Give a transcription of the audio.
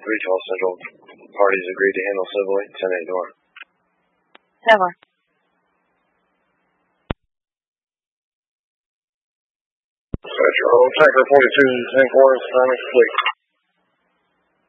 Regional Central parties agreed to handle civilly. 10-8 door. 10-4. Central, Tanker 42, 10-4, assignment complete.